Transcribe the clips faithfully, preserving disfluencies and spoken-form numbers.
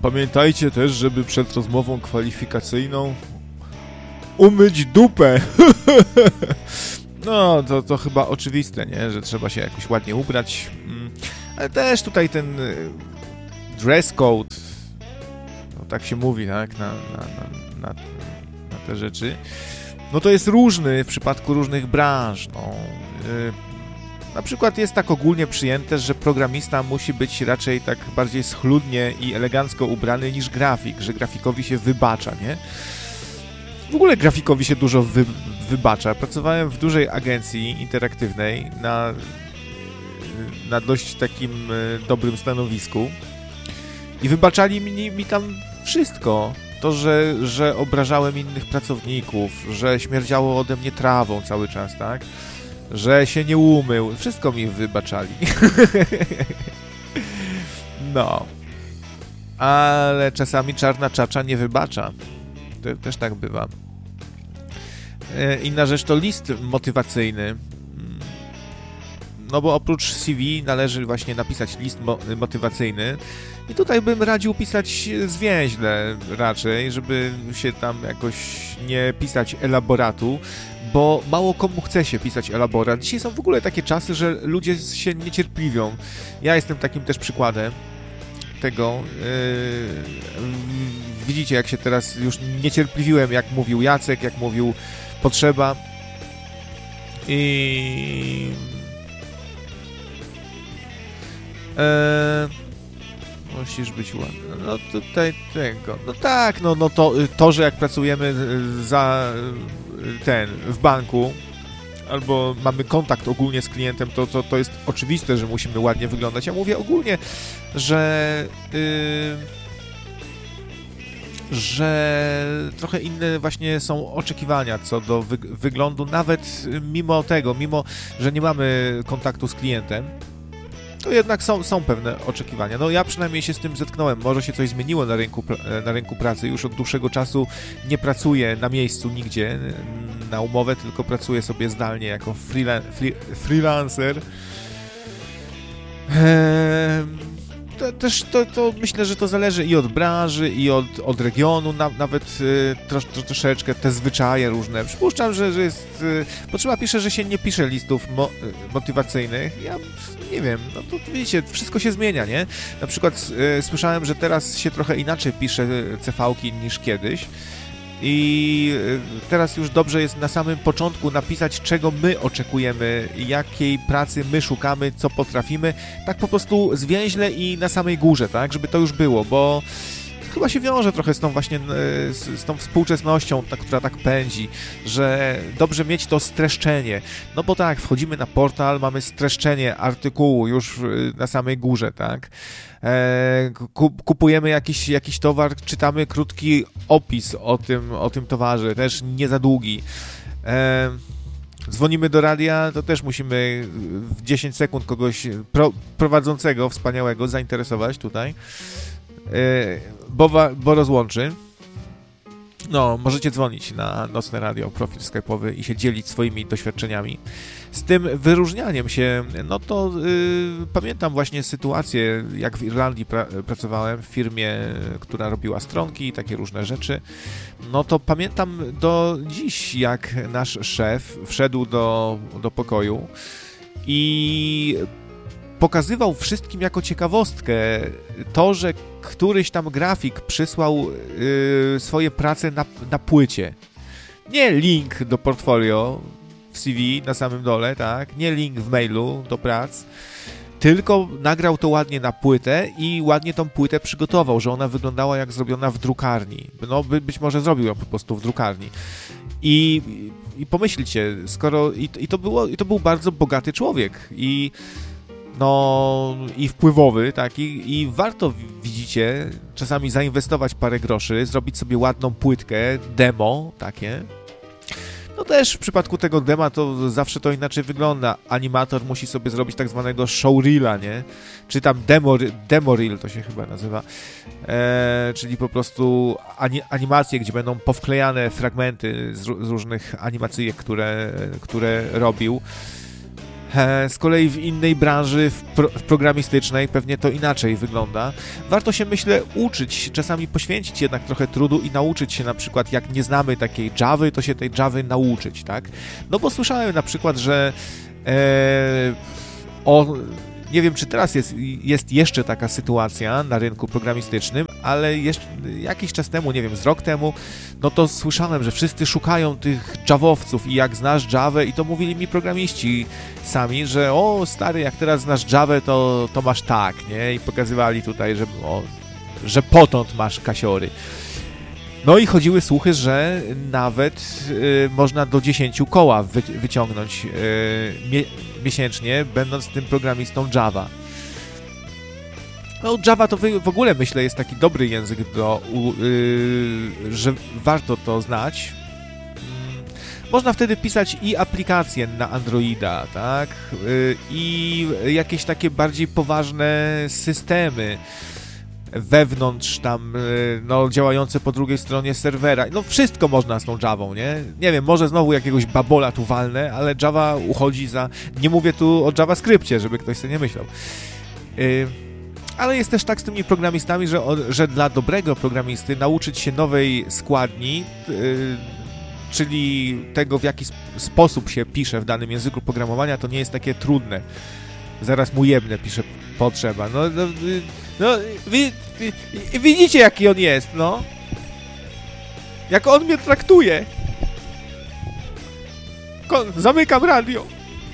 Pamiętajcie też, żeby przed rozmową kwalifikacyjną umyć dupę. No, to, to chyba oczywiste, nie? Że trzeba się jakoś ładnie ubrać. Ale też tutaj ten dress code, no tak się mówi, tak? Na, na, na, na, na te rzeczy. No to jest różny w przypadku różnych branż. No. Na przykład jest tak ogólnie przyjęte, że programista musi być raczej tak bardziej schludnie i elegancko ubrany niż grafik, że grafikowi się wybacza, nie? W ogóle grafikowi się dużo wy, wybacza. Pracowałem w dużej agencji interaktywnej na, na dość takim dobrym stanowisku i wybaczali mi, mi tam wszystko. To, że, że obrażałem innych pracowników, że śmierdziało ode mnie trawą cały czas, tak? Że się nie umył. Wszystko mi wybaczali. No. Ale czasami czarna czacza nie wybacza. To też tak bywa. Inna rzecz to list motywacyjny. No bo oprócz C V należy właśnie napisać list mo motywacyjny. I tutaj bym radził pisać zwięźle raczej, żeby się tam jakoś nie pisać elaboratu, bo mało komu chce się pisać elaborat. Dzisiaj są w ogóle takie czasy, że ludzie się niecierpliwią. Ja jestem takim też przykładem tego. Yy, widzicie, jak się teraz już niecierpliwiłem, jak mówił Jacek, jak mówił Potrzeba. I... Yy, musisz być ładny. No tutaj tego. No tak, no, no to, to, że jak pracujemy za ten, w banku, albo mamy kontakt ogólnie z klientem, to, to, to jest oczywiste, że musimy ładnie wyglądać. Ja mówię ogólnie, że yy, że trochę inne właśnie są oczekiwania co do wy wyglądu, nawet mimo tego, mimo, że nie mamy kontaktu z klientem, to jednak są, są pewne oczekiwania. No ja przynajmniej się z tym zetknąłem. Może się coś zmieniło na rynku, na rynku pracy. Już od dłuższego czasu nie pracuję na miejscu nigdzie na umowę, tylko pracuję sobie zdalnie jako freelan free freelancer. Eee, to, też to, to myślę, że to zależy i od branży, i od, od regionu, na, nawet y, trosz, tro, troszeczkę te zwyczaje różne. Przypuszczam, że, że jest... Y, Potrzeba pisze, że się nie pisze listów mo, y, motywacyjnych. Ja nie wiem, no to widzicie, wszystko się zmienia, nie? Na przykład y, słyszałem, że teraz się trochę inaczej pisze C V-ki niż kiedyś. I teraz już dobrze jest na samym początku napisać, czego my oczekujemy, jakiej pracy my szukamy, co potrafimy, tak po prostu zwięźle i na samej górze, tak, żeby to już było, bo chyba się wiąże trochę z tą właśnie, z, z tą współczesnością, ta, która tak pędzi, że dobrze mieć to streszczenie, no bo tak, wchodzimy na portal, mamy streszczenie artykułu już na samej górze, tak, e, kupujemy jakiś, jakiś towar, czytamy krótki opis o tym, o tym towarze, też nie za długi, e, dzwonimy do radia, to też musimy w dziesięć sekund kogoś pro, prowadzącego, wspaniałego zainteresować tutaj, Bo, bo rozłączy. No, możecie dzwonić na Nocne Radio, profil skype'owy i się dzielić swoimi doświadczeniami. Z tym wyróżnianiem się, no to yy, pamiętam właśnie sytuację, jak w Irlandii pra pracowałem w firmie, która robiła stronki i takie różne rzeczy. No to pamiętam do dziś, jak nasz szef wszedł do, do pokoju i pokazywał wszystkim jako ciekawostkę to, że któryś tam grafik przysłał yy, swoje prace na, na płycie. Nie link do portfolio w C V na samym dole, tak? Nie link w mailu do prac, tylko nagrał to ładnie na płytę i ładnie tą płytę przygotował, że ona wyglądała jak zrobiona w drukarni. No, by, być może zrobił ją po prostu w drukarni. I, i pomyślcie, skoro... I, i, to było, I to był bardzo bogaty człowiek. I no i wpływowy, tak, i, i warto, widzicie, czasami zainwestować parę groszy, zrobić sobie ładną płytkę, demo, takie. No też w przypadku tego dema to zawsze to inaczej wygląda. Animator musi sobie zrobić tak zwanego showreela, nie? Czy tam demo, demo reel to się chyba nazywa. Eee, czyli po prostu ani, animacje, gdzie będą powklejane fragmenty z, z różnych animacyjek, które, które robił. E, z kolei w innej branży, w, pro, w programistycznej, pewnie to inaczej wygląda. Warto się, myślę, uczyć, czasami poświęcić jednak trochę trudu i nauczyć się na przykład, jak nie znamy takiej Javy, to się tej Javy nauczyć, tak? No bo słyszałem na przykład, że e, o... Nie wiem, czy teraz jest, jest jeszcze taka sytuacja na rynku programistycznym, ale jeszcze jakiś czas temu, nie wiem, z rok temu, no to słyszałem, że wszyscy szukają tych Javowców i jak znasz Javę, i to mówili mi programiści sami, że o stary, jak teraz znasz Javę, to, to masz tak, nie? I pokazywali tutaj, że, o, że potąd masz kasiory. No i chodziły słuchy, że nawet y, można do dziesięciu koła wy, wyciągnąć y, mie, miesięcznie, będąc tym programistą Java. No Java to w ogóle, myślę, jest taki dobry język, do, y, że warto to znać. Można wtedy pisać i aplikacje na Androida, tak? Y, I jakieś takie bardziej poważne systemy wewnątrz tam, no, działające po drugiej stronie serwera. No, wszystko można z tą Javą, nie? Nie wiem, może znowu jakiegoś babola tu walnę, ale Java uchodzi za... Nie mówię tu o JavaScriptie, żeby ktoś sobie nie myślał. Yy, ale jest też tak z tymi programistami, że, że dla dobrego programisty nauczyć się nowej składni, yy, czyli tego, w jaki sp- sposób się pisze w danym języku programowania, to nie jest takie trudne. Zaraz mu jebnę, pisze potrzeba. No, no, no wi, wi, widzicie, jaki on jest, no? Jak on mnie traktuje. Ko- zamykam radio.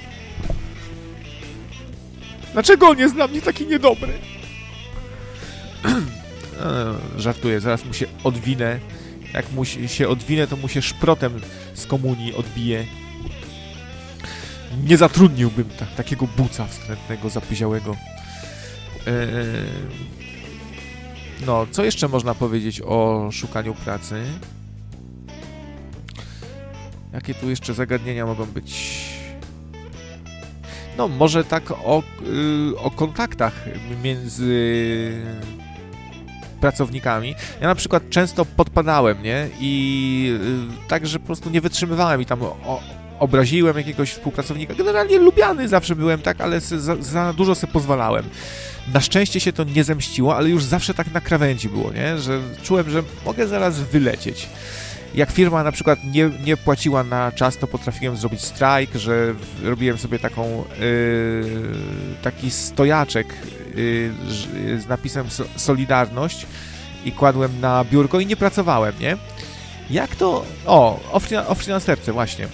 Dlaczego on jest dla mnie taki niedobry? e, żartuję, zaraz mu się odwinę. Jak mu się odwinę, to mu się szprotem z komunii odbije. Nie zatrudniłbym ta, takiego buca wstrętnego, zapyziałego. Eee, no, co jeszcze można powiedzieć o szukaniu pracy? Jakie tu jeszcze zagadnienia mogą być? No, może tak o, yy, o kontaktach między pracownikami. Ja na przykład często podpadałem, nie? I yy, tak, że po prostu nie wytrzymywałem i tam o, obraziłem jakiegoś współpracownika. Generalnie lubiany zawsze byłem, tak, ale za, za dużo sobie pozwalałem. Na szczęście się to nie zemściło, ale już zawsze tak na krawędzi było, nie? Że czułem, że mogę zaraz wylecieć. Jak firma na przykład nie, nie płaciła na czas, to potrafiłem zrobić strajk, że robiłem sobie taką yy, taki stojaczek yy, z napisem so, Solidarność i kładłem na biurko i nie pracowałem, nie? Jak to... O, o, free, o freelancerce właśnie.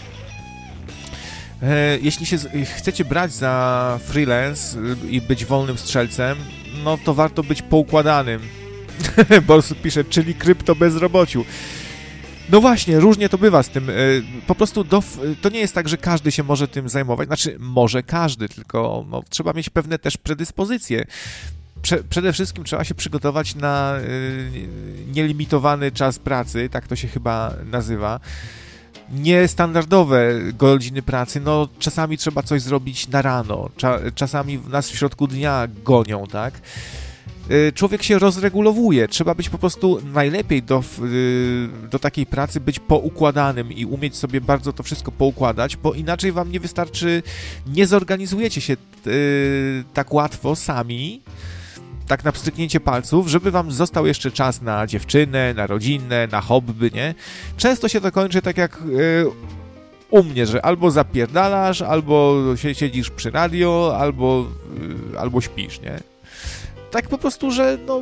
Jeśli się chcecie brać za freelance i być wolnym strzelcem, no to warto być poukładanym. Boss pisze, czyli krypto bezrobociu. No właśnie, różnie to bywa z tym. Po prostu do, to nie jest tak, że każdy się może tym zajmować. Znaczy, może każdy, tylko no, trzeba mieć pewne też predyspozycje. Prze, przede wszystkim trzeba się przygotować na y, nielimitowany czas pracy, tak to się chyba nazywa. Niestandardowe godziny pracy, no czasami trzeba coś zrobić na rano, cza, czasami nas w środku dnia gonią, tak? Człowiek się rozregulowuje, trzeba być po prostu najlepiej do, do takiej pracy być poukładanym i umieć sobie bardzo to wszystko poukładać, bo inaczej wam nie wystarczy, nie zorganizujecie się tak łatwo sami, tak na pstryknięcie palców, żeby wam został jeszcze czas na dziewczynę, na rodzinę, na hobby, nie? Często się to kończy tak jak yy, u mnie, że albo zapierdalasz, albo siedzisz przy radio, albo, yy, albo śpisz, nie? Tak po prostu, że no...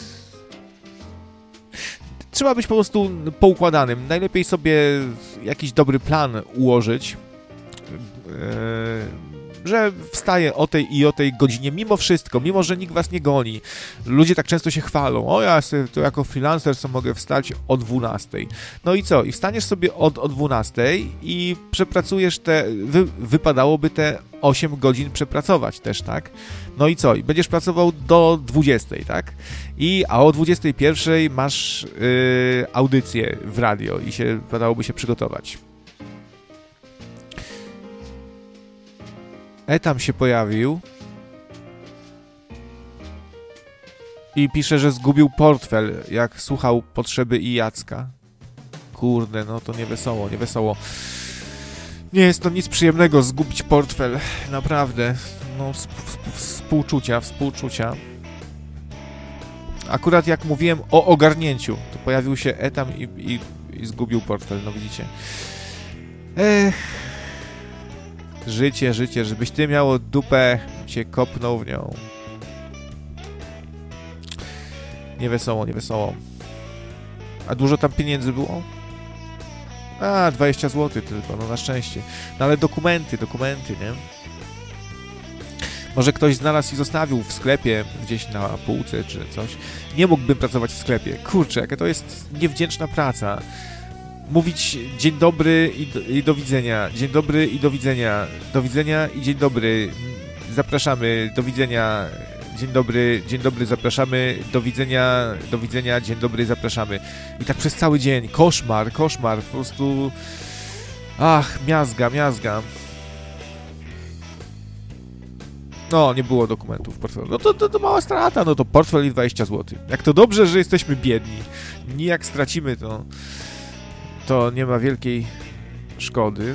Trzeba być po prostu poukładanym. Najlepiej sobie jakiś dobry plan ułożyć, yy, że wstaję o tej i o tej godzinie, mimo wszystko, mimo że nikt was nie goni. Ludzie tak często się chwalą, o ja sobie, to jako freelancer co mogę wstać o dwunastej. No i co? I wstaniesz sobie od, o dwunastej i przepracujesz te, wy, wypadałoby te osiem godzin przepracować też, tak? No i co? I będziesz pracował do dwudziestej, tak? I, a o dwudziestej pierwszej masz yy, audycję w radio i się wypadałoby się przygotować. Etam się pojawił i pisze, że zgubił portfel, jak słuchał Potrzeby i Jacka. Kurde, no to nie wesoło, nie wesoło. Nie jest to nic przyjemnego zgubić portfel, naprawdę. No, współczucia, współczucia. Akurat jak mówiłem o ogarnięciu, to pojawił się Etam i, i, i zgubił portfel, no widzicie. Ech. Życie, życie, żebyś ty miało dupę, cię kopnął w nią. Niewesoło, niewesoło. A dużo tam pieniędzy było? A, dwadzieścia złotych tylko, no na szczęście. No ale dokumenty, dokumenty, nie? Może ktoś znalazł i zostawił w sklepie, gdzieś na półce czy coś. Nie mógłbym pracować w sklepie. Kurczę, jaka to jest niewdzięczna praca. Mówić dzień dobry i do, i do widzenia, dzień dobry i do widzenia, do widzenia i dzień dobry, zapraszamy, do widzenia, dzień dobry, dzień dobry, zapraszamy, do widzenia, do widzenia, dzień dobry, zapraszamy. I tak przez cały dzień, koszmar, koszmar, po prostu, ach, miazga, miazga. No, nie było dokumentów w portfelu. No to, to, to mała strata, no to portfel i dwadzieścia złotych. Jak to dobrze, że jesteśmy biedni. Nie jak stracimy, to, to nie ma wielkiej szkody.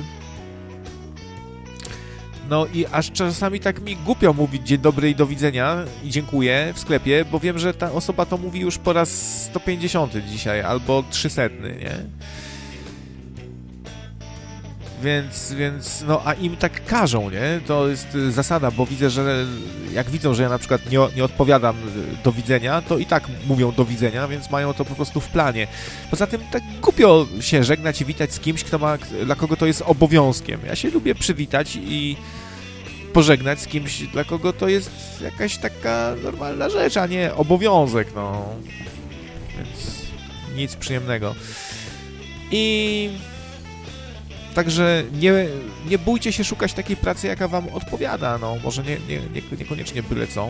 No i aż czasami tak mi głupio mówić dzień dobry i do widzenia i dziękuję w sklepie, bo wiem, że ta osoba to mówi już po raz sto pięćdziesiąty dzisiaj, albo trzysta, nie? Więc, więc, no, a im tak każą, nie? To jest zasada, bo widzę, że jak widzą, że ja na przykład nie, nie odpowiadam do widzenia, to i tak mówią do widzenia, więc mają to po prostu w planie. Poza tym tak głupio się żegnać i witać z kimś, kto ma, dla kogo to jest obowiązkiem. Ja się lubię przywitać i pożegnać z kimś, dla kogo to jest jakaś taka normalna rzecz, a nie obowiązek, no. Więc nic przyjemnego. I... Także nie, nie bójcie się szukać takiej pracy, jaka wam odpowiada, no może nie, nie, nie, niekoniecznie byle co.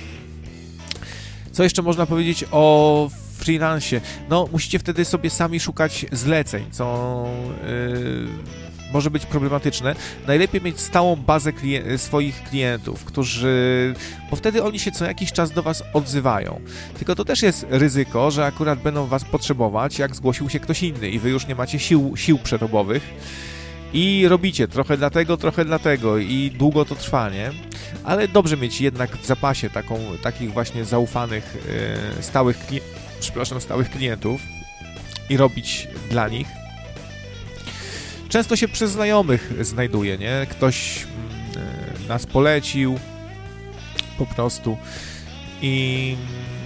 Co jeszcze można powiedzieć o freelancie? No musicie wtedy sobie sami szukać zleceń, co yy, może być problematyczne. Najlepiej mieć stałą bazę klien- swoich klientów, którzy... bo wtedy oni się co jakiś czas do was odzywają. Tylko to też jest ryzyko, że akurat będą was potrzebować, jak zgłosił się ktoś inny i wy już nie macie sił, sił przerobowych. I robicie trochę dlatego, trochę dlatego i długo to trwa, nie? Ale dobrze mieć jednak w zapasie taką, takich właśnie zaufanych, yy, stałych, kli- przepraszam, stałych klientów i robić dla nich. Często się przez znajomych znajduje, nie? Ktoś yy, nas polecił po prostu i...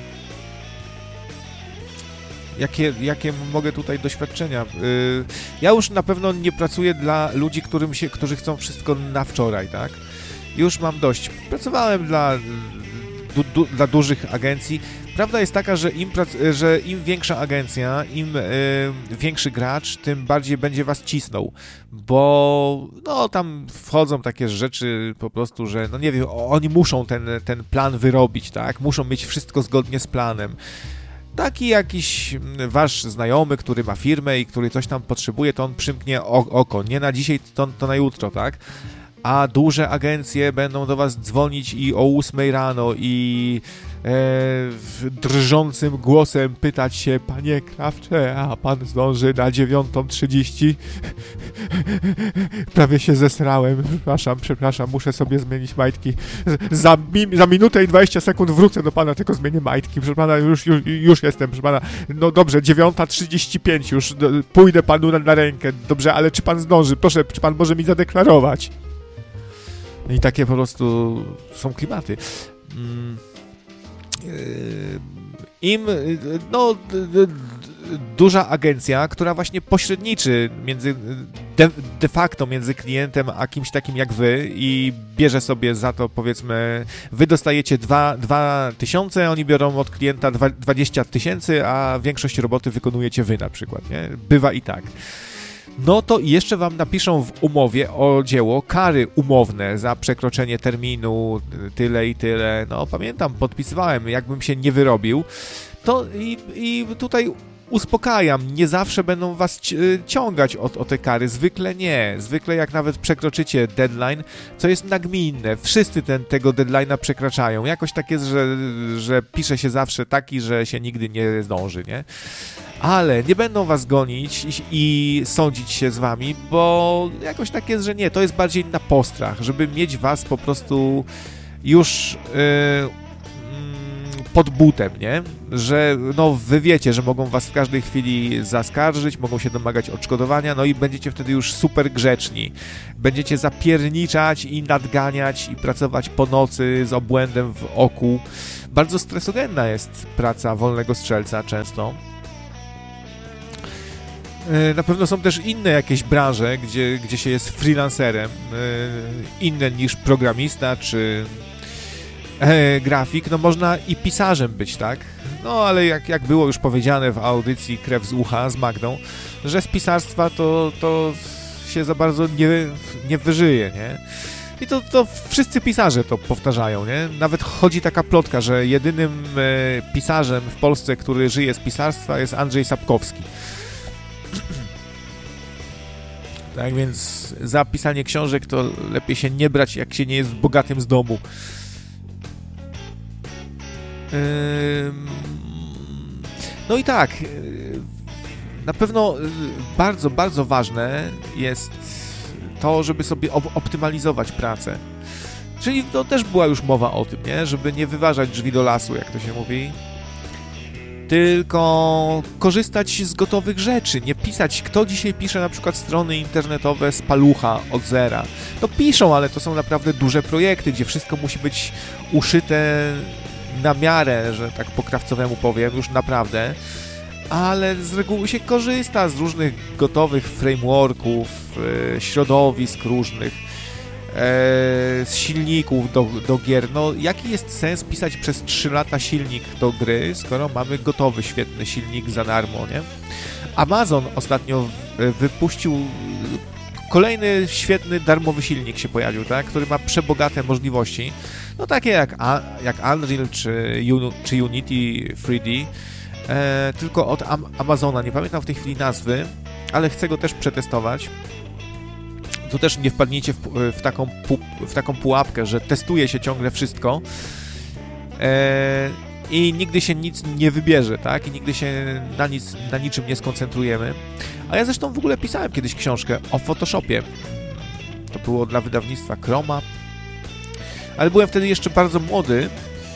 Jakie, jakie mogę tutaj doświadczenia? Yy, ja już na pewno nie pracuję dla ludzi, którym się, którzy chcą wszystko na wczoraj, tak? Już mam dość. Pracowałem dla, du, du, dla dużych agencji. Prawda jest taka, że im, prac- że im większa agencja, im yy, większy gracz, tym bardziej będzie was cisnął, bo no tam wchodzą takie rzeczy po prostu, że no nie wiem, oni muszą ten, ten plan wyrobić, tak? Muszą mieć wszystko zgodnie z planem. Taki jakiś wasz znajomy, który ma firmę i który coś tam potrzebuje, to on przymknie oko. Nie na dzisiaj, to, to na jutro, tak? A duże agencje będą do was dzwonić i o ósmej rano i e, drżącym głosem pytać się: panie Krawcze, a pan zdąży na dziewiątą trzydzieści? Prawie się zesrałem. Przepraszam, przepraszam, muszę sobie zmienić majtki. Za, mi, za minutę i dwadzieścia sekund wrócę do pana, tylko zmienię majtki. Proszę pana, już, już, już jestem, proszę pana. No dobrze, dziewiąta trzydzieści pięć już, do, pójdę panu na, na rękę. Dobrze, ale czy pan zdąży? Proszę, czy pan może mi zadeklarować? I takie po prostu są klimaty. Mm. Im, no, duża agencja, która właśnie pośredniczy między, de, de facto między klientem a kimś takim jak wy i bierze sobie za to, powiedzmy, wy dostajecie dwa tysiące, oni biorą od klienta dwadzieścia tysięcy, a większość roboty wykonujecie wy na przykład, nie? Bywa i tak. No to jeszcze wam napiszą w umowie o dzieło kary umowne za przekroczenie terminu, tyle i tyle. No pamiętam, podpisywałem, jakbym się nie wyrobił. To i, i tutaj uspokajam, nie zawsze będą was ciągać o, o te kary, zwykle nie, zwykle jak nawet przekroczycie deadline, co jest nagminne, wszyscy ten, tego deadline'a przekraczają, jakoś tak jest, że, że pisze się zawsze taki, że się nigdy nie zdąży, nie? Ale nie będą was gonić i, i sądzić się z wami, bo jakoś tak jest, że nie, to jest bardziej na postrach, żeby mieć was po prostu już yy, pod butem, nie? Że no wy wiecie, że mogą was w każdej chwili zaskarżyć, mogą się domagać odszkodowania, no i będziecie wtedy już super grzeczni. Będziecie zapierniczać i nadganiać i pracować po nocy z obłędem w oku. Bardzo stresogenna jest praca wolnego strzelca często. Na pewno są też inne jakieś branże, gdzie, gdzie się jest freelancerem, inne niż programista czy e, grafik. No można i pisarzem być, tak? No ale jak, jak było już powiedziane w audycji Krew z ucha z Magdą, że z pisarstwa to, to się za bardzo nie, nie wyżyje, nie? I to, to wszyscy pisarze to powtarzają, nie? Nawet chodzi taka plotka, że jedynym e, pisarzem w Polsce, który żyje z pisarstwa, jest Andrzej Sapkowski. Tak więc za pisanie książek to lepiej się nie brać, jak się nie jest bogatym z domu. No i tak, na pewno bardzo, bardzo ważne jest to, żeby sobie optymalizować pracę. Czyli to też była już mowa o tym, nie? Żeby nie wyważać drzwi do lasu, jak to się mówi, tylko korzystać z gotowych rzeczy, nie pisać. Kto dzisiaj pisze na przykład strony internetowe z palucha od zera? No piszą, ale to są naprawdę duże projekty, gdzie wszystko musi być uszyte na miarę, że tak po krawcowemu powiem, już naprawdę. Ale z reguły się korzysta z różnych gotowych frameworków, yy, środowisk różnych, yy, z silników do, do gier. No jaki jest sens pisać przez trzy lata silnik do gry, skoro mamy gotowy, świetny silnik za darmo, nie? Amazon ostatnio wypuścił kolejny świetny, darmowy silnik się pojawił, tak? Który ma przebogate możliwości, no takie jak, jak Unreal czy, czy Unity trzy D, e, tylko od Am Amazona, nie pamiętam w tej chwili nazwy, ale chcę go też przetestować. To też nie wpadnijcie w, w, taką, w taką pułapkę, że testuje się ciągle wszystko e, i nigdy się nic nie wybierze, tak? I nigdy się na, nic, na niczym nie skoncentrujemy. A ja zresztą w ogóle pisałem kiedyś książkę o Photoshopie. To było dla wydawnictwa Chroma. Ale byłem wtedy jeszcze bardzo młody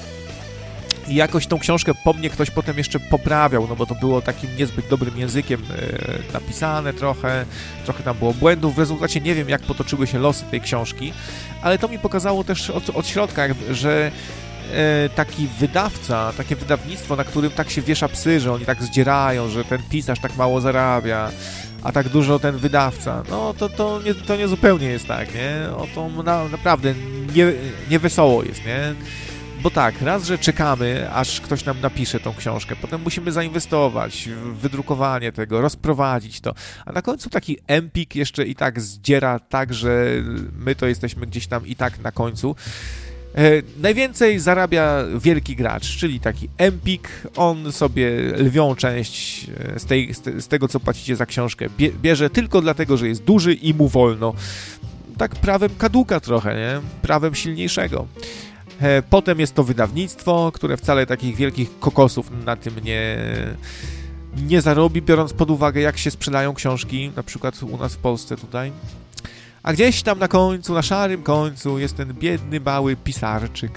i jakoś tą książkę po mnie ktoś potem jeszcze poprawiał, no bo to było takim niezbyt dobrym językiem e, napisane trochę, trochę tam było błędów. W rezultacie nie wiem, jak potoczyły się losy tej książki, ale to mi pokazało też od, od środka, że e, taki wydawca, takie wydawnictwo, na którym tak się wiesza psy, że oni tak zdzierają, że ten pisarz tak mało zarabia, a tak dużo ten wydawca, no to, to, nie, to nie zupełnie jest tak, nie? O to na, naprawdę nie, nie wesoło jest, nie? Bo tak, raz, że czekamy, aż ktoś nam napisze tą książkę, potem musimy zainwestować w wydrukowanie tego, rozprowadzić to, a na końcu taki Empik jeszcze i tak zdziera tak, że my to jesteśmy gdzieś tam i tak na końcu. E, najwięcej zarabia wielki gracz, czyli taki Empik, on sobie lwią część z, tej, z tego, co płacicie za książkę, bie, bierze tylko dlatego, że jest duży i mu wolno. Tak prawem kaduka trochę, nie? Prawem silniejszego. Potem jest to wydawnictwo, które wcale takich wielkich kokosów na tym nie, nie zarobi, biorąc pod uwagę, jak się sprzedają książki, na przykład u nas w Polsce tutaj. A gdzieś tam na końcu, na szarym końcu jest ten biedny, mały pisarczyk,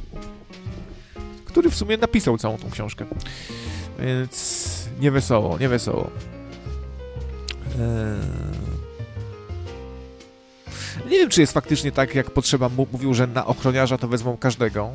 który w sumie napisał całą tą książkę. Więc nie wesoło, nie wesoło. Eee... Nie wiem, czy jest faktycznie tak, jak Potrzeba mówił, że na ochroniarza to wezmą każdego.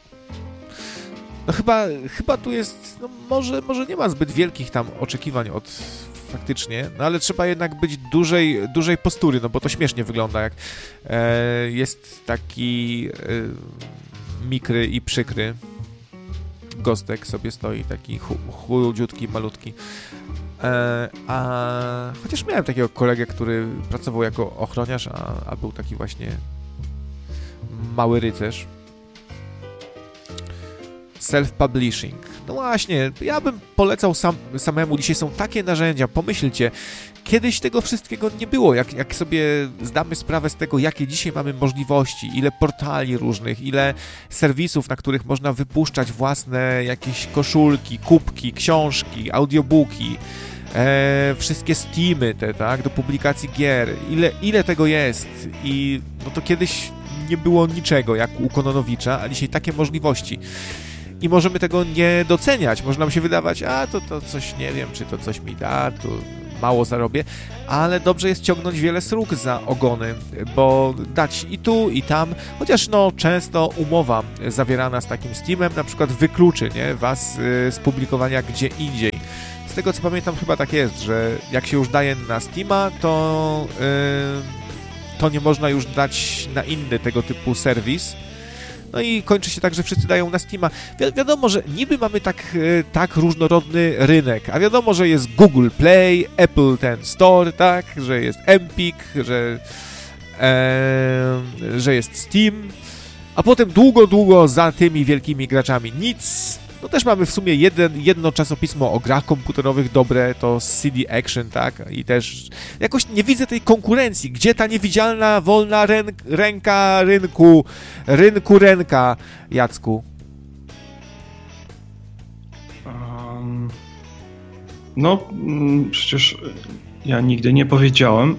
No chyba, chyba tu jest, no może, może nie ma zbyt wielkich tam oczekiwań od faktycznie, no ale trzeba jednak być dużej, dużej postury, no bo to śmiesznie wygląda, jak e, jest taki e, mikry i przykry gostek sobie stoi, taki chu, chudziutki, malutki. E, a chociaż miałem takiego kolegę, który pracował jako ochroniarz, a, a był taki właśnie mały rycerz. self-publishing. No właśnie, ja bym polecał sam, samemu. Dzisiaj są takie narzędzia, pomyślcie, kiedyś tego wszystkiego nie było. Jak, jak sobie zdamy sprawę z tego, jakie dzisiaj mamy możliwości, ile portali różnych, ile serwisów, na których można wypuszczać własne jakieś koszulki, kubki, książki, audiobooki, e, wszystkie Steamy te, tak, do publikacji gier, ile, ile tego jest i no to kiedyś nie było niczego, jak u Kononowicza, a dzisiaj takie możliwości. I możemy tego nie doceniać. Może nam się wydawać, a to, to coś, nie wiem, czy to coś mi da, to mało zarobię, ale dobrze jest ciągnąć wiele sróg za ogony, bo dać i tu, i tam, chociaż no często umowa zawierana z takim Steamem na przykład wykluczy, nie, was z publikowania gdzie indziej. Z tego co pamiętam chyba tak jest, że jak się już daje na Steama, to, yy, to nie można już dać na inny tego typu serwis. No i kończy się tak, że wszyscy dają na Steama. Wi- wiadomo, że niby mamy tak, e, tak różnorodny rynek, a wiadomo, że jest Google Play, Apple ten Store, tak, że jest Empik, że, e, że jest Steam, a potem długo, długo za tymi wielkimi graczami nic. No też mamy w sumie jeden, jedno czasopismo o grach komputerowych dobre, to C D Action, tak, i też jakoś nie widzę tej konkurencji. Gdzie ta niewidzialna, wolna ręk, ręka rynku, rynku ręka, Jacku? Um, no, mm, przecież ja nigdy nie powiedziałem,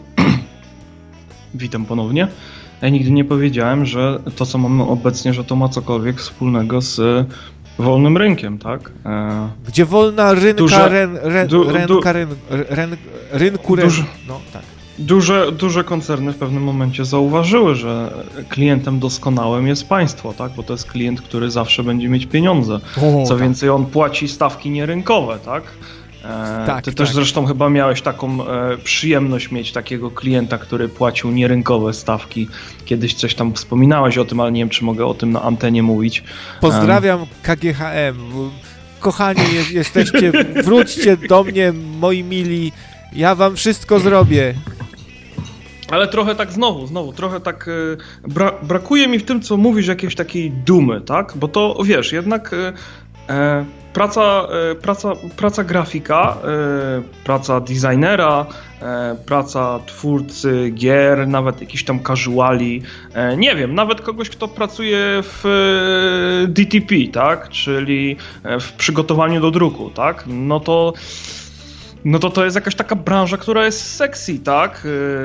witam ponownie, ja nigdy nie powiedziałem, że to, co mamy obecnie, że to ma cokolwiek wspólnego z wolnym rynkiem, tak? E... Gdzie wolna rynka, duże, ren, ren, du, rynka, ryn, ryn, rynku, rynku, duże, no tak. Duże, duże koncerny w pewnym momencie zauważyły, że klientem doskonałym jest państwo, tak? Bo to jest klient, który zawsze będzie mieć pieniądze. O, Co tak. więcej, on płaci stawki nierynkowe, tak? E, tak ty tak. też zresztą chyba miałeś taką e, przyjemność mieć takiego klienta, który płacił nierynkowe stawki. Kiedyś coś tam wspominałeś o tym, ale nie wiem, czy mogę o tym na antenie mówić. Pozdrawiam K G H M. Kochani, je, jesteście, wróćcie do mnie, moi mili. Ja wam wszystko zrobię. Ale trochę tak znowu, znowu, trochę tak bra- brakuje mi w tym, co mówisz, jakiejś takiej dumy, tak? Bo to, wiesz, jednak e, praca, e, praca, praca grafika, e, praca designera, e, praca twórcy gier, nawet jakiś tam casuali, e, nie wiem, nawet kogoś, kto pracuje w e, D T P, tak? Czyli w przygotowaniu do druku, tak? No to No to to jest jakaś taka branża, która jest sexy, tak?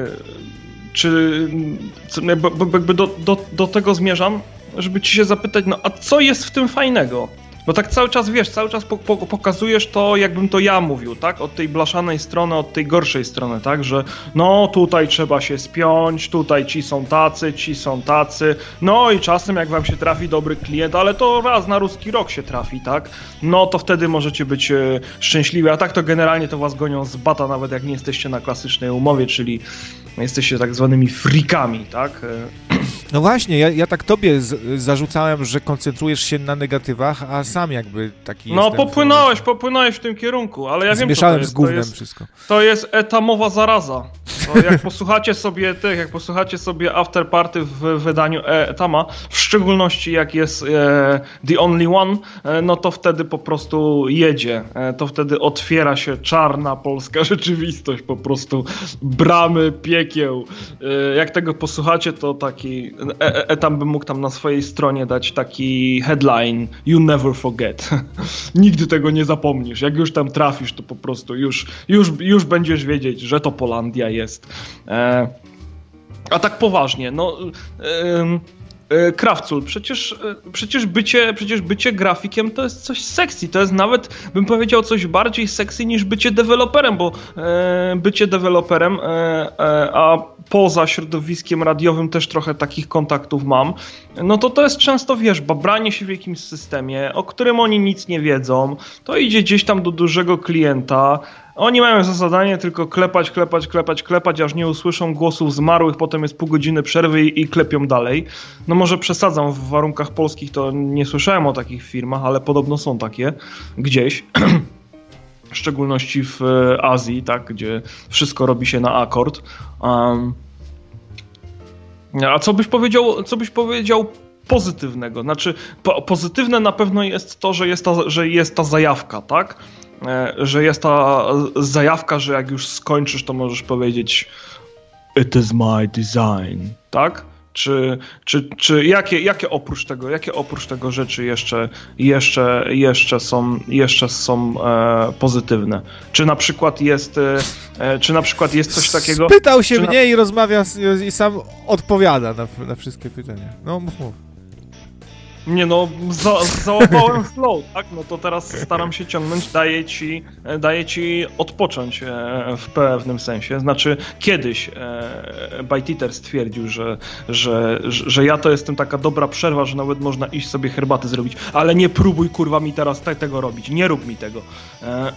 Czy jakby do, do, do tego zmierzam, żeby ci się zapytać, no a co jest w tym fajnego? Bo tak cały czas, wiesz, cały czas po, po, pokazujesz to, jakbym to ja mówił, tak? Od tej blaszanej strony, od tej gorszej strony, tak? Że no tutaj trzeba się spiąć, tutaj ci są tacy, ci są tacy, no i czasem jak wam się trafi dobry klient, ale to raz na ruski rok się trafi, tak? No to wtedy możecie być e, szczęśliwi, a tak to generalnie to was gonią z bata, nawet jak nie jesteście na klasycznej umowie, czyli jesteście tak zwanymi freakami, tak? No właśnie, ja, ja tak tobie z, zarzucałem, że koncentrujesz się na negatywach, a sam jakby taki No jestem, popłynąłeś, popłynąłeś w tym kierunku, ale ja wiem, co to jest. z gównem to jest, wszystko. To jest etamowa zaraza. To jak posłuchacie sobie tych, jak posłuchacie sobie After Party w wydaniu Etama, w szczególności jak jest e, The Only One, e, no to wtedy po prostu jedzie. E, to wtedy otwiera się czarna polska rzeczywistość, po prostu bramy piekieł. E, jak tego posłuchacie, to taki e, Etam by mógł tam na swojej stronie dać taki headline: You never forget. Nigdy tego nie zapomnisz. Jak już tam trafisz, to po prostu już, już, już będziesz wiedzieć, że to Polandia jest. E, a tak poważnie, no e, e, Krawcul, przecież, e, przecież, bycie, przecież bycie grafikiem to jest coś sexy, to jest nawet, bym powiedział, coś bardziej sexy niż bycie deweloperem, bo e, bycie deweloperem, e, e, a poza środowiskiem radiowym też trochę takich kontaktów mam, no to to jest często, wiesz, babranie się w jakimś systemie, o którym oni nic nie wiedzą, to idzie gdzieś tam do dużego klienta. Oni mają za zadanie tylko klepać, klepać, klepać, klepać, aż nie usłyszą głosów zmarłych, potem jest pół godziny przerwy i, i klepią dalej. No może przesadzam, w warunkach polskich to nie słyszałem o takich firmach, ale podobno są takie gdzieś. W szczególności w Azji, tak, gdzie wszystko robi się na akord. Um, a co byś powiedział, co byś powiedział pozytywnego. Znaczy, po, pozytywne na pewno jest to, że jest ta, że jest ta zajawka, tak? E, że jest ta zajawka, że jak już skończysz, to możesz powiedzieć it is my design, tak? Czy, czy, czy jakie, jakie oprócz tego, jakie oprócz tego rzeczy jeszcze, jeszcze, jeszcze są, jeszcze są e, pozytywne? Czy na przykład jest, e, czy na przykład jest coś takiego... Spytał się mnie na... i rozmawia z, i sam odpowiada na, na wszystkie pytania. No mów, mów. Nie no, za, załapałem flow, tak? No to teraz staram się ciągnąć, daję ci, daję ci odpocząć w pewnym sensie. Znaczy, kiedyś e, Bite-Eater stwierdził, że, że, że ja to jestem taka dobra przerwa, że nawet można iść sobie herbaty zrobić, ale nie próbuj kurwa mi teraz te, tego robić, nie rób mi tego. E,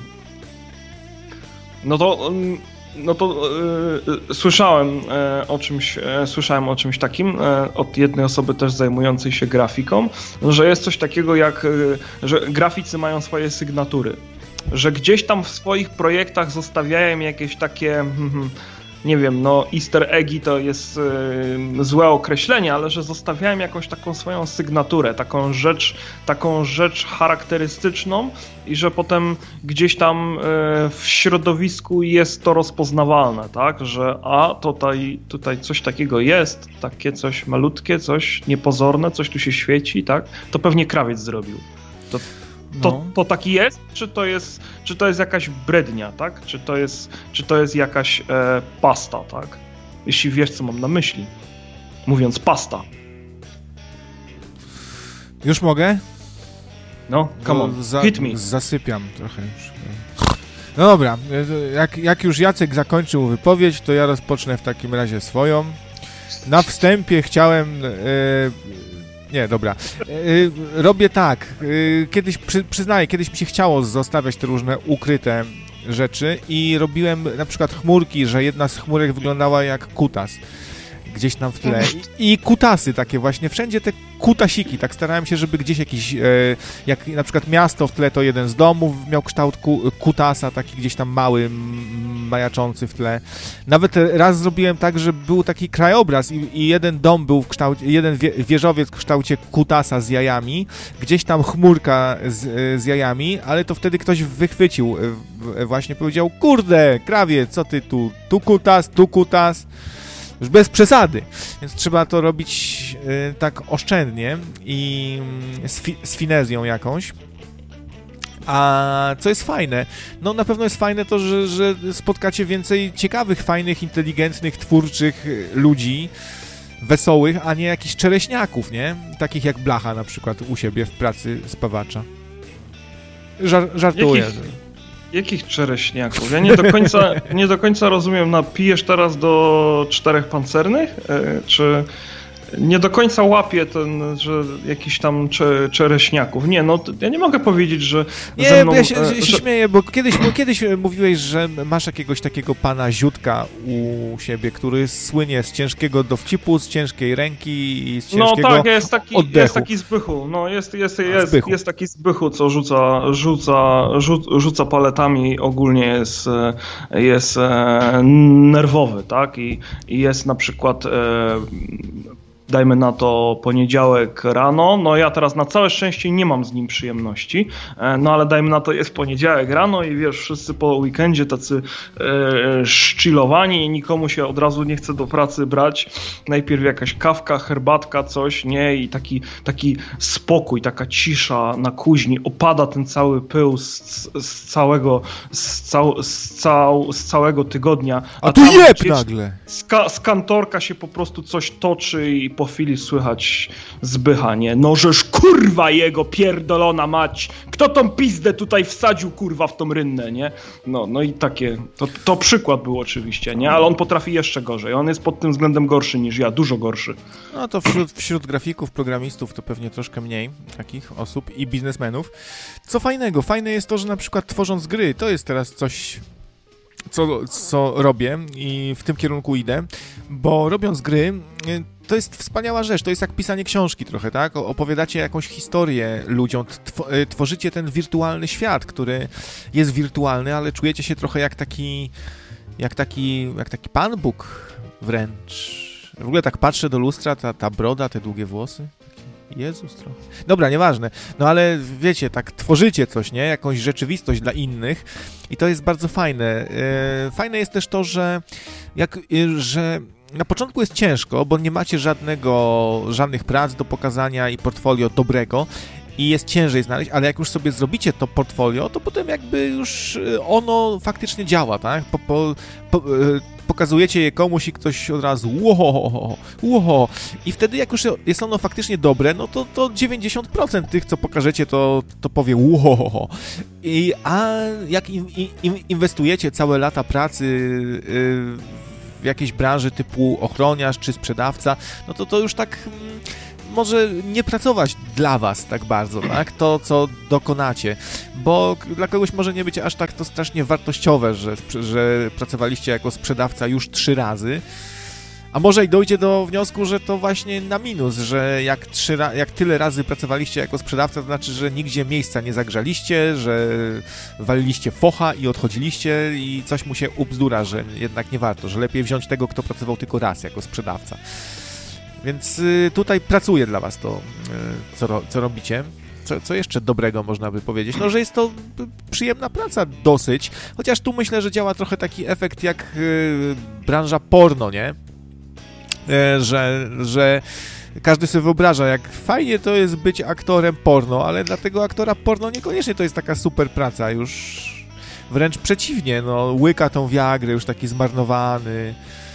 no to... No to y, y, słyszałem, y, o czymś, y, słyszałem o czymś takim y, od jednej osoby też zajmującej się grafiką, że jest coś takiego jak, y, że graficy mają swoje sygnatury, że gdzieś tam w swoich projektach zostawiają jakieś takie, mm, nie wiem, no easter eggi to jest y, złe określenie, ale że zostawiają jakąś taką swoją sygnaturę, taką rzecz, taką rzecz charakterystyczną i że potem gdzieś tam y, w środowisku jest to rozpoznawalne, tak, że a tutaj, tutaj coś takiego jest, takie coś malutkie, coś niepozorne, coś tu się świeci, tak, to pewnie krawiec zrobił. To, To, no. to taki jest? Czy to jest, czy to jest jakaś brednia, tak? Czy to jest, czy to jest jakaś e, pasta, tak? Jeśli wiesz, co mam na myśli. Mówiąc pasta. Już mogę? No, come on, za, hit me. Zasypiam trochę już. No dobra, jak, jak już Jacek zakończył wypowiedź, to ja rozpocznę w takim razie swoją. Na wstępie chciałem... E, Nie, dobra. Yy, robię tak. Yy, kiedyś, przy, przyznaję, kiedyś mi się chciało zostawiać te różne ukryte rzeczy i robiłem na przykład chmurki, że jedna z chmurek wyglądała jak kutas. Gdzieś tam w tle. I, i kutasy takie właśnie. Wszędzie te kutasiki. Tak starałem się, żeby gdzieś jakiś, e, jak na przykład miasto w tle, to jeden z domów miał kształt ku, kutasa, taki gdzieś tam mały, m, majaczący w tle. Nawet raz zrobiłem tak, że był taki krajobraz i, i jeden dom był w kształcie, jeden wie, wieżowiec w kształcie kutasa z jajami, gdzieś tam chmurka z, z jajami, ale to wtedy ktoś wychwycił, e, właśnie powiedział, kurde, krawie, co ty tu, tu kutas, tu kutas. Już bez przesady, więc trzeba to robić y, tak oszczędnie i y, z, fi- z finezją jakąś. A co jest fajne? No na pewno jest fajne to, że, że spotkacie więcej ciekawych, fajnych, inteligentnych, twórczych ludzi, wesołych, a nie jakichś czereśniaków, nie? Takich jak Blacha na przykład u siebie w pracy spawacza. Żar- żartuję. Jakich... Jakich czereśniaków? Ja nie do końca, nie do końca rozumiem, napijesz teraz do czterech pancernych? Czy nie do końca łapię ten, że jakiś tam cze, czereśniaków? Nie, no ja nie mogę powiedzieć, że nie, ze mną... Nie, ja się, e, się że... śmieję, bo kiedyś, bo kiedyś mówiłeś, że masz jakiegoś takiego pana Ziutka u siebie, który słynie z ciężkiego dowcipu, z ciężkiej ręki i z ciężkiego No tak, jest taki, oddechu. jest taki Zbychu, no jest, jest, jest, Zbychu. jest taki Zbychu, co rzuca, rzuca, rzu, rzuca paletami, ogólnie jest, jest e, nerwowy, tak, i, i jest na przykład... E, dajmy na to poniedziałek rano, no ja teraz na całe szczęście nie mam z nim przyjemności, no ale dajmy na to jest poniedziałek rano i wiesz, wszyscy po weekendzie tacy e, szchillowani i nikomu się od razu nie chce do pracy brać, najpierw jakaś kawka, herbatka, coś, nie, i taki, taki spokój, taka cisza na kuźni, opada ten cały pył z, z całego z, cał, z, cał, z całego tygodnia. A, a tu jeb nagle! Z, ka, z kantorka się po prostu coś toczy i po chwili słychać Zbycha, nie? No żeż kurwa jego pierdolona mać! Kto tą pizdę tutaj wsadził kurwa w tą rynnę, nie? No, no i takie, to, to przykład był oczywiście, nie? Ale on potrafi jeszcze gorzej. On jest pod tym względem gorszy niż ja, dużo gorszy. No to wśród, wśród grafików, programistów to pewnie troszkę mniej takich osób i biznesmenów. Co fajnego? Fajne jest to, że na przykład tworząc gry, to jest teraz coś... Co, co robię i w tym kierunku idę, bo robiąc gry, to jest wspaniała rzecz, to jest jak pisanie książki trochę, tak? Opowiadacie jakąś historię ludziom, tw- tworzycie ten wirtualny świat, który jest wirtualny, ale czujecie się trochę jak taki, jak taki, jak taki Pan Bóg wręcz. W ogóle tak patrzę do lustra, ta, ta broda, te długie włosy. Jezus trochę. Dobra, nieważne. No ale wiecie, tak tworzycie coś, nie? Jakąś rzeczywistość dla innych i to jest bardzo fajne. Fajne jest też to, że jak, że na początku jest ciężko, bo nie macie żadnego, żadnych prac do pokazania i portfolio dobrego i jest ciężej znaleźć, ale jak już sobie zrobicie to portfolio, to potem jakby już ono faktycznie działa, tak? Po, po, po, pokazujecie je komuś i ktoś od razu łoho, łoho. I wtedy jak już jest ono faktycznie dobre, no to, to dziewięćdziesiąt procent tych, co pokażecie, to, to powie łoho. I, a jak in, in, inwestujecie całe lata pracy yy, w jakiejś branży typu ochroniarz czy sprzedawca, no to to już tak mm, może nie pracować dla was tak bardzo, tak? To, co dokonacie, bo dla kogoś może nie być aż tak to strasznie wartościowe, że, że pracowaliście jako sprzedawca już trzy razy, a może i dojdzie do wniosku, że to właśnie na minus, że jak, trzy, jak tyle razy pracowaliście jako sprzedawca, to znaczy, że nigdzie miejsca nie zagrzaliście, że waliliście focha i odchodziliście i coś mu się ubzdura, że jednak nie warto, że lepiej wziąć tego, kto pracował tylko raz jako sprzedawca. Więc y, tutaj pracuje dla was to, y, co, ro, co robicie. Co, co jeszcze dobrego można by powiedzieć? No, że jest to przyjemna praca dosyć, chociaż tu myślę, że działa trochę taki efekt jak y, branża porno, nie? Y, że, że każdy sobie wyobraża, jak fajnie to jest być aktorem porno, ale dla tego aktora porno niekoniecznie to jest taka super praca, już wręcz przeciwnie, no, łyka tą Viagrę, już taki zmarnowany.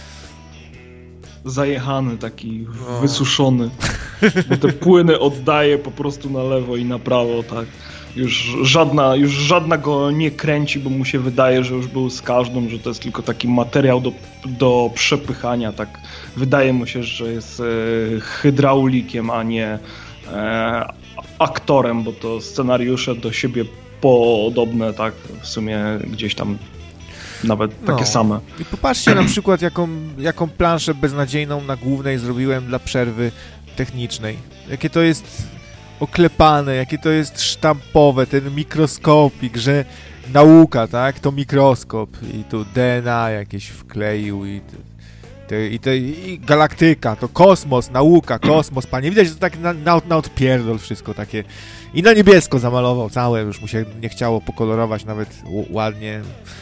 Zajechany, taki no. wysuszony, bo te płyny oddaje po prostu na lewo i na prawo, tak. Już żadna, już żadna go nie kręci, bo mu się wydaje, że już był z każdą, że to jest tylko taki materiał do, do przepychania, tak. Wydaje mu się, że jest e, hydraulikiem, a nie e, aktorem, bo to scenariusze do siebie podobne, tak, w sumie gdzieś tam nawet takie no. same. I popatrzcie na przykład, jaką, jaką planszę beznadziejną na głównej zrobiłem dla przerwy technicznej. Jakie to jest oklepane, jakie to jest sztampowe, ten mikroskopik, że nauka, tak? To mikroskop i tu D N A jakieś wkleił i te, i, te, i galaktyka, to kosmos, nauka, kosmos, panie. Widać, że to tak na, na, na odpierdol wszystko takie. I na niebiesko zamalował całe, już mu się nie chciało pokolorować nawet ładnie.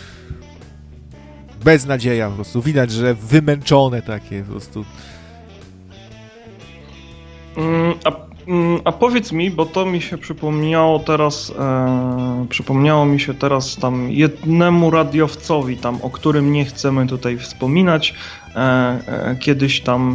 Beznadzieja po prostu. Widać, że wymęczone takie po prostu. Mm, a, mm, a powiedz mi, bo to mi się przypomniało teraz, e, przypomniało mi się teraz tam jednemu radiowcowi tam, o którym nie chcemy tutaj wspominać, e, e, kiedyś tam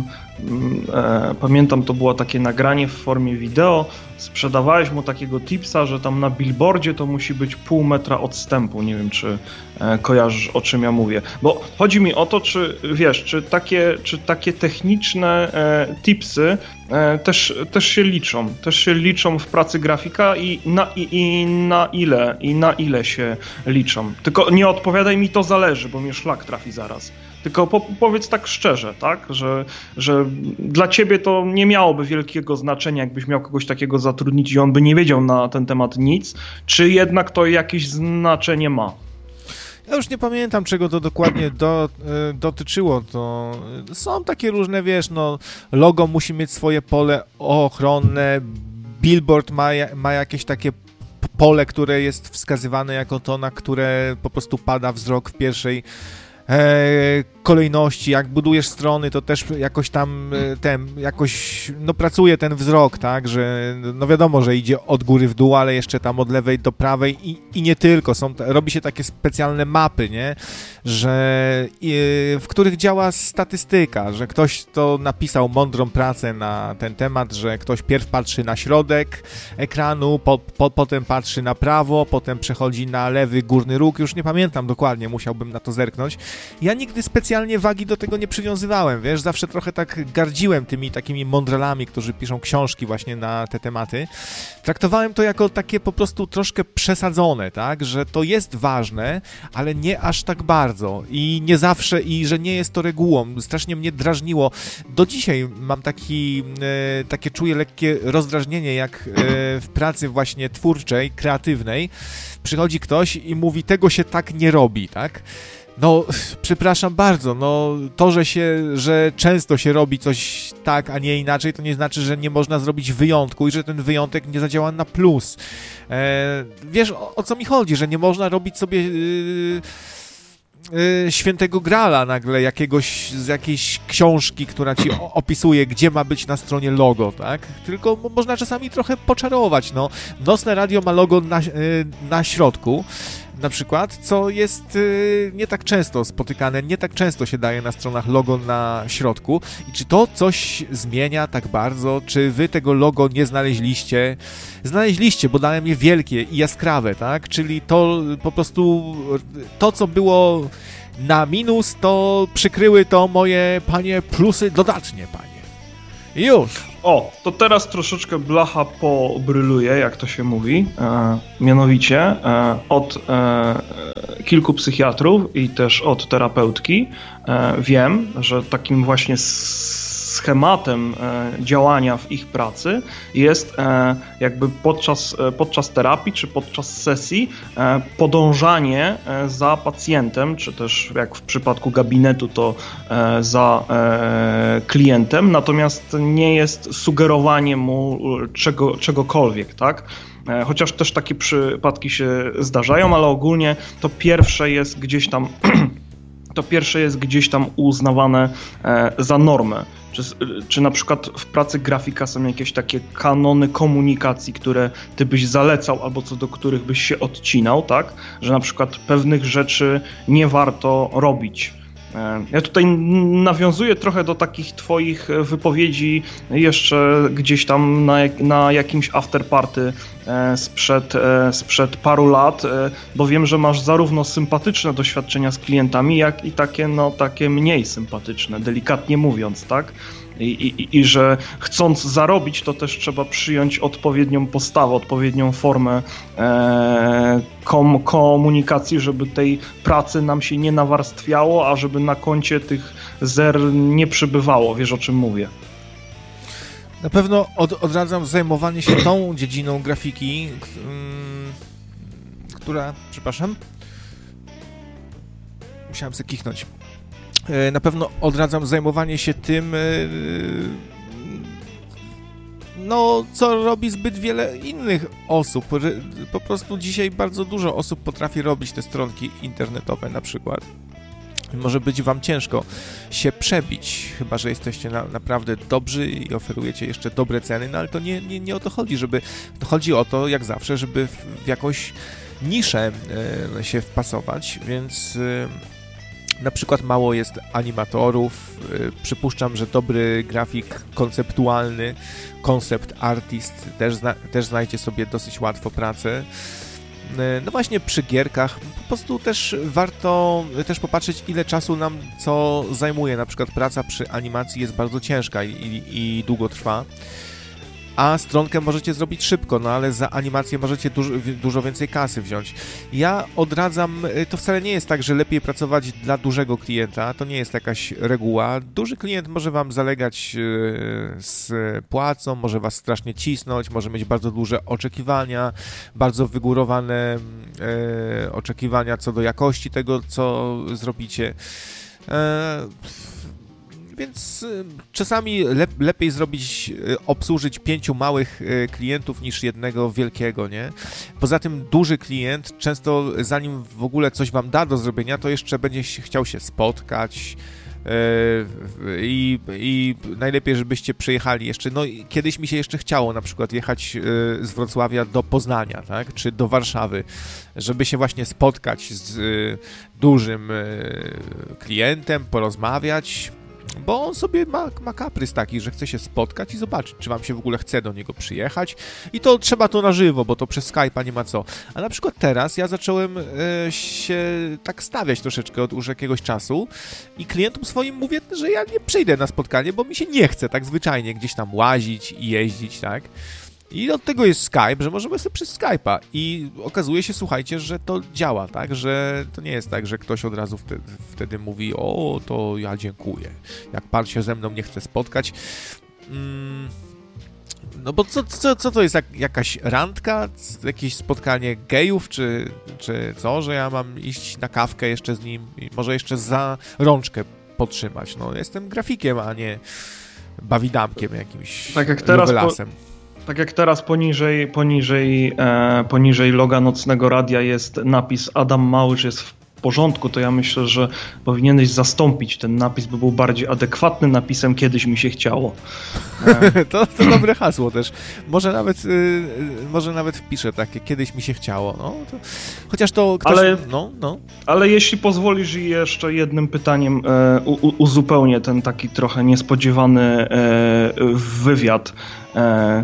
e, pamiętam, to było takie nagranie w formie wideo, sprzedawałeś mu takiego tipsa, że tam na billboardzie to musi być pół metra odstępu. Nie wiem, czy e, kojarzysz, o czym ja mówię. Bo chodzi mi o to, czy wiesz, czy takie, czy takie techniczne e, tipsy e, też, też się liczą. Też się liczą w pracy grafika i na, i, i na ile, i na ile się liczą. Tylko nie odpowiadaj mi, to zależy, bo mnie szlak trafi zaraz. Tylko po, powiedz tak szczerze, tak, że, że dla ciebie to nie miałoby wielkiego znaczenia, jakbyś miał kogoś takiego zatrudnić i on by nie wiedział na ten temat nic, czy jednak to jakieś znaczenie ma? Ja już nie pamiętam, czego to dokładnie do, y, dotyczyło. To są takie różne, wiesz, no logo musi mieć swoje pole ochronne, billboard ma, ma jakieś takie pole, które jest wskazywane jako to, na które po prostu pada wzrok w pierwszej E, kolejności, jak budujesz strony, to też jakoś tam e, ten, jakoś, no pracuje ten wzrok, tak, że no wiadomo, że idzie od góry w dół, ale jeszcze tam od lewej do prawej i, i nie tylko, są, robi się takie specjalne mapy, nie, że e, w których działa statystyka, że ktoś to napisał mądrą pracę na ten temat, że ktoś pierw patrzy na środek ekranu, po, po, potem patrzy na prawo, potem przechodzi na lewy górny róg, już nie pamiętam dokładnie, musiałbym na to zerknąć. Ja nigdy specjalnie wagi do tego nie przywiązywałem, wiesz, zawsze trochę tak gardziłem tymi takimi mądralami, którzy piszą książki właśnie na te tematy. Traktowałem to jako takie po prostu troszkę przesadzone, tak, że to jest ważne, ale nie aż tak bardzo i nie zawsze, i że nie jest to regułą. Strasznie mnie drażniło. Do dzisiaj mam taki, e, takie czuję lekkie rozdrażnienie, jak e, w pracy właśnie twórczej, kreatywnej przychodzi ktoś i mówi, tego się tak nie robi, tak? No, przepraszam bardzo, no to, że się, że często się robi coś tak, a nie inaczej, to nie znaczy, że nie można zrobić wyjątku i że ten wyjątek nie zadziała na plus. E, wiesz, o, o co mi chodzi, że nie można robić sobie yy, yy, świętego grala nagle jakiegoś, z jakiejś książki, która ci opisuje, gdzie ma być na stronie logo, tak? Tylko można czasami trochę poczarować, no. Nocne radio ma logo na, yy, na środku, na przykład, co jest y, nie tak często spotykane, nie tak często się daje na stronach logo na środku. I czy to coś zmienia tak bardzo? Czy wy tego logo nie znaleźliście? Znaleźliście, bo dałem je wielkie i jaskrawe, tak? Czyli to po prostu, to co było na minus, to przykryły to moje, panie, plusy dodatnie, panie. I już. O, to teraz troszeczkę blacha pobryluje, jak to się mówi. E, mianowicie e, od e, kilku psychiatrów i też od terapeutki e, wiem, że takim właśnie schematem e, działania w ich pracy jest e, jakby podczas, e, podczas terapii czy podczas sesji e, podążanie e, za pacjentem, czy też jak w przypadku gabinetu to e, za e, klientem, natomiast nie jest sugerowanie mu czego, czegokolwiek, tak? E, chociaż też takie przypadki się zdarzają, ale ogólnie to pierwsze jest gdzieś tam to pierwsze jest gdzieś tam uznawane e, za normę. Czy, czy na przykład w pracy grafika są jakieś takie kanony komunikacji, które ty byś zalecał albo co do których byś się odcinał, tak? Że na przykład pewnych rzeczy nie warto robić. Ja tutaj nawiązuję trochę do takich twoich wypowiedzi jeszcze gdzieś tam na, na jakimś afterparty sprzed, sprzed paru lat, bo wiem, że masz zarówno sympatyczne doświadczenia z klientami, jak i takie, no, takie mniej sympatyczne, delikatnie mówiąc, tak? I, i, I że chcąc zarobić, to też trzeba przyjąć odpowiednią postawę, odpowiednią formę e, kom, komunikacji, żeby tej pracy nam się nie nawarstwiało, a żeby na koncie tych zer nie przybywało. Wiesz, o czym mówię? Na pewno od, odradzam zajmowanie się tą dziedziną grafiki, k- mm, która, przepraszam, musiałem sobie kichnąć. Na pewno odradzam zajmowanie się tym, no, co robi zbyt wiele innych osób. Po prostu dzisiaj bardzo dużo osób potrafi robić te stronki internetowe na przykład. Może być wam ciężko się przebić, chyba że jesteście na, naprawdę dobrzy i oferujecie jeszcze dobre ceny, no ale to nie, nie, nie o to chodzi, żeby, to chodzi o to, jak zawsze, żeby w, w jakąś niszę e, się wpasować, więc... E, Na przykład mało jest animatorów, przypuszczam, że dobry grafik konceptualny, concept artist też, zna, też znajdzie sobie dosyć łatwo pracę. No właśnie przy gierkach po prostu też warto też popatrzeć, ile czasu nam co zajmuje. Na przykład praca przy animacji jest bardzo ciężka i, i, i długo trwa. A stronkę możecie zrobić szybko, no ale za animację możecie dużo, dużo więcej kasy wziąć. Ja odradzam, to wcale nie jest tak, że lepiej pracować dla dużego klienta, to nie jest jakaś reguła. Duży klient może wam zalegać z płacą, może was strasznie cisnąć, może mieć bardzo duże oczekiwania, bardzo wygórowane e, oczekiwania co do jakości tego, co zrobicie. E, Więc czasami lep- lepiej zrobić, obsłużyć pięciu małych klientów niż jednego wielkiego, nie? Poza tym duży klient często zanim w ogóle coś wam da do zrobienia, to jeszcze będzie chciał się spotkać yy, i, i najlepiej, żebyście przyjechali jeszcze, no kiedyś mi się jeszcze chciało na przykład jechać yy, z Wrocławia do Poznania, tak? Czy do Warszawy, żeby się właśnie spotkać z yy, dużym yy, klientem, porozmawiać, bo on sobie ma, ma kaprys taki, że chce się spotkać i zobaczyć, czy wam się w ogóle chce do niego przyjechać i to trzeba to na żywo, bo to przez Skype'a nie ma co. A na przykład teraz ja zacząłem e, się tak stawiać troszeczkę od już jakiegoś czasu i klientom swoim mówię, że ja nie przyjdę na spotkanie, bo mi się nie chce tak zwyczajnie gdzieś tam łazić i jeździć, tak? I od tego jest Skype, że możemy sobie przez Skype'a i okazuje się, słuchajcie, że to działa, tak, że to nie jest tak, że ktoś od razu wtedy, wtedy mówi, o, to ja dziękuję, jak pan się ze mną nie chce spotkać. Mm, No bo co, co, co to jest, jak, jakaś randka, jakieś spotkanie gejów, czy, czy co, że ja mam iść na kawkę jeszcze z nim i może jeszcze za rączkę potrzymać. No jestem grafikiem, a nie bawidamkiem jakimś, tak jak teraz lovelasem. Po, tak jak teraz poniżej, poniżej, e, poniżej loga Nocnego Radia jest napis Adam Małysz jest w porządku, to ja myślę, że powinieneś zastąpić ten napis, by był bardziej adekwatnym napisem Kiedyś mi się chciało. E... to, to dobre hasło też. Może nawet, yy, może nawet wpiszę takie Kiedyś mi się chciało. No, to... Chociaż to ktoś... Ale, no, no. ale jeśli pozwolisz jeszcze jednym pytaniem e, u, uzupełnię ten taki trochę niespodziewany e, wywiad. E,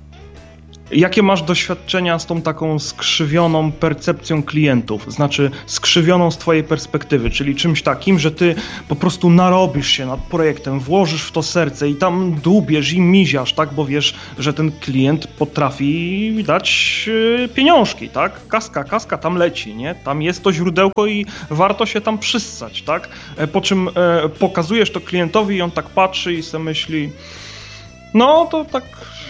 Jakie masz doświadczenia z tą taką skrzywioną percepcją klientów? Znaczy skrzywioną z twojej perspektywy, czyli czymś takim, że ty po prostu narobisz się nad projektem, włożysz w to serce i tam dłubiesz i miziasz, tak? Bo wiesz, że ten klient potrafi dać pieniążki, tak? Kaska, kaska tam leci, nie? Tam jest to źródełko i warto się tam przyssać, tak? Po czym e, pokazujesz to klientowi i on tak patrzy i sobie myśli, no to tak...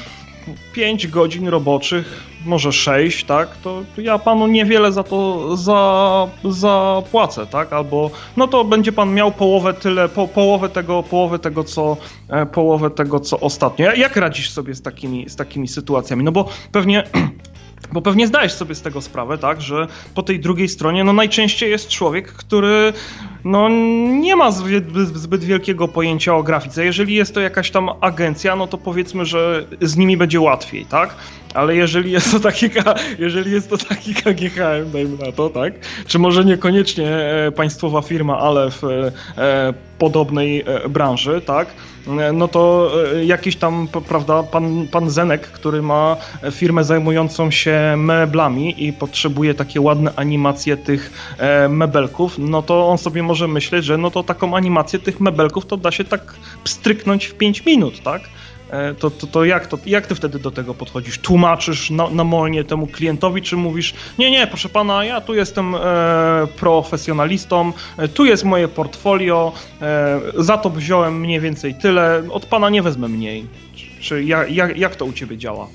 pięć godzin roboczych, może sześć, tak, to ja panu niewiele za to za, zapłacę, tak, albo no to będzie pan miał połowę tyle, po, połowę tego, połowę tego, co e, połowę tego, co ostatnio. Jak radzisz sobie z takimi, z takimi sytuacjami? No bo pewnie Bo pewnie zdajesz sobie z tego sprawę, tak, że po tej drugiej stronie no najczęściej jest człowiek, który no nie ma zbyt, zbyt wielkiego pojęcia o grafice. Jeżeli jest to jakaś tam agencja, no to powiedzmy, że z nimi będzie łatwiej, tak? Ale jeżeli jest to taki, jeżeli jest to taki K G H M, dajmy na to, tak? Czy może niekoniecznie e, państwowa firma, ale w e, podobnej e, branży, tak? E, no to e, jakiś tam, prawda, pan, pan Zenek, który ma firmę zajmującą się meblami i potrzebuje takie ładne animacje tych e, mebelków, no to on sobie może myśleć, że no to taką animację tych mebelków to da się tak pstryknąć w pięć minut, tak? To, to, to, jak, to jak ty wtedy do tego podchodzisz? Tłumaczysz na, namolnie temu klientowi, czy mówisz, nie, nie, proszę pana, ja tu jestem e, profesjonalistą, e, tu jest moje portfolio, e, za to wziąłem mniej więcej tyle, od pana nie wezmę mniej. Czy, czy jak, jak, jak to u ciebie działa?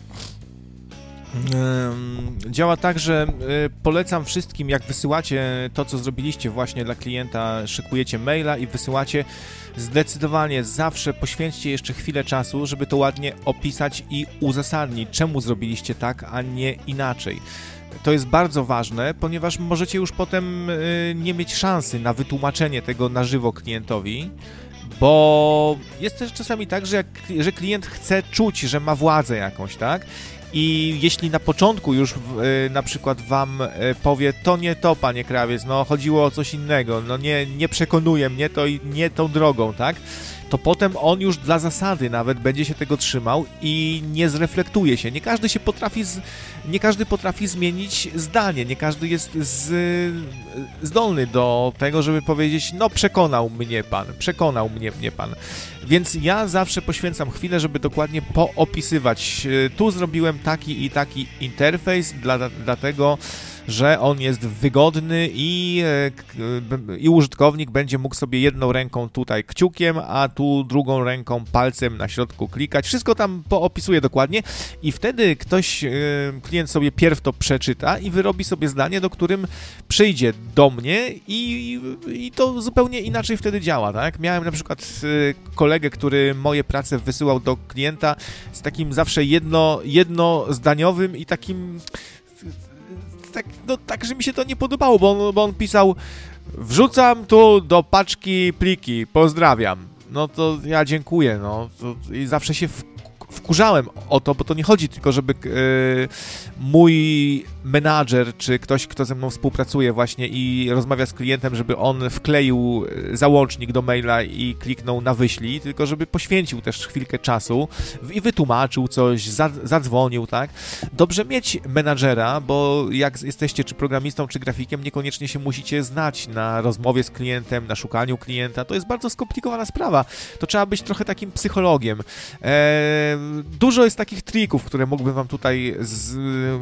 Działa tak, że polecam wszystkim, jak wysyłacie to, co zrobiliście właśnie dla klienta, szykujecie maila i wysyłacie, zdecydowanie zawsze poświęćcie jeszcze chwilę czasu, żeby to ładnie opisać i uzasadnić, czemu zrobiliście tak, a nie inaczej. To jest bardzo ważne, ponieważ możecie już potem nie mieć szansy na wytłumaczenie tego na żywo klientowi, bo jest też czasami tak, że, jak, że klient chce czuć, że ma władzę jakąś, tak? I jeśli na początku już y, na przykład wam y, powie, to nie to, panie krawiec, no chodziło o coś innego, no nie, nie przekonuje mnie to i nie tą drogą, tak? To potem on już dla zasady nawet będzie się tego trzymał i nie zreflektuje się. Nie każdy się potrafi, z, nie każdy potrafi zmienić zdanie, nie każdy jest z, zdolny do tego, żeby powiedzieć, no przekonał mnie pan, przekonał mnie, mnie pan. Więc ja zawsze poświęcam chwilę, żeby dokładnie poopisywać. Tu zrobiłem taki i taki interfejs, dla, dlatego że on jest wygodny i, i użytkownik będzie mógł sobie jedną ręką tutaj kciukiem, a tu drugą ręką palcem na środku klikać. Wszystko tam poopisuję dokładnie i wtedy ktoś, klient sobie pierw to przeczyta i wyrobi sobie zdanie, do którym przyjdzie do mnie i, i to zupełnie inaczej wtedy działa, tak? Miałem na przykład kolegę, który moje prace wysyłał do klienta z takim zawsze jedno, jednozdaniowym i takim tak, no, tak, że mi się to nie podobało, bo on, bo on pisał, wrzucam tu do paczki pliki, pozdrawiam. No to ja dziękuję, no. To, i zawsze się w, wkurzałem o to, bo to nie chodzi tylko, żeby yy, mój menadżer, czy ktoś, kto ze mną współpracuje właśnie i rozmawia z klientem, żeby on wkleił załącznik do maila i kliknął na wyślij, tylko żeby poświęcił też chwilkę czasu i wytłumaczył coś, zadzwonił, tak? Dobrze mieć menadżera, bo jak jesteście czy programistą, czy grafikiem, niekoniecznie się musicie znać na rozmowie z klientem, na szukaniu klienta. To jest bardzo skomplikowana sprawa. To trzeba być trochę takim psychologiem. Eee, dużo jest takich trików, które mógłbym wam tutaj z,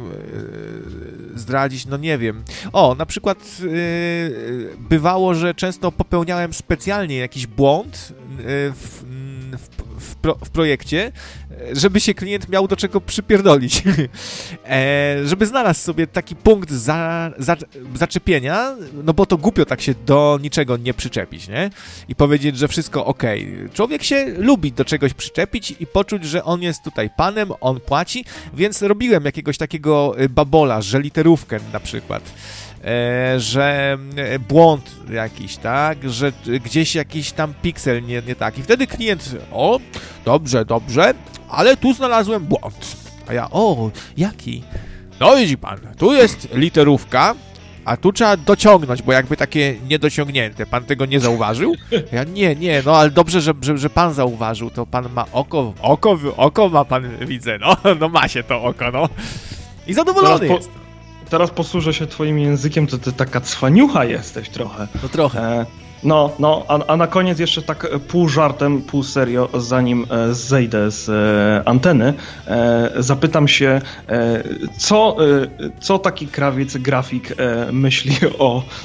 zdradzić, no nie wiem. O, na przykład yy, bywało, że często popełniałem specjalnie jakiś błąd yy, w, w, w pro, w projekcie, żeby się klient miał do czego przypierdolić. e, żeby znalazł sobie taki punkt za, za, zaczepienia, no bo to głupio tak się do niczego nie przyczepić, nie? I powiedzieć, że wszystko okej. Okay. Człowiek się lubi do czegoś przyczepić i poczuć, że on jest tutaj panem, on płaci, więc robiłem jakiegoś takiego babola, że literówkę na przykład. E, że błąd jakiś, tak, że gdzieś jakiś tam piksel nie, nie tak i wtedy klient, o, dobrze, dobrze, ale tu znalazłem błąd, a ja, o, jaki? No widzi pan, tu jest literówka, a tu trzeba dociągnąć, bo jakby takie niedociągnięte, pan tego nie zauważył? Ja, nie, nie, no ale dobrze, że, że, że pan zauważył, to pan ma oko, oko, oko ma pan, widzę, no, no ma się to oko, no i zadowolony po... jest. Teraz posłużę się twoim językiem, to ty taka cwaniucha jesteś trochę. No trochę. E, no, no, a, a na koniec jeszcze tak pół żartem, pół serio, zanim e, zejdę z e, anteny, e, zapytam się, e, co, e, co taki krawiec, grafik e, myśli o